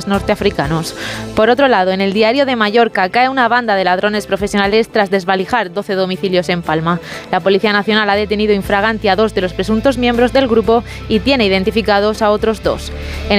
norteafricanos. Por otro lado, en el Diario de Mallorca cae una banda de ladrones profesionales tras desvalijar 12 domicilios en Palma. La Policía Nacional ha detenido infraganti a 2 de los presuntos miembros del grupo y tiene identificados a otros 2. En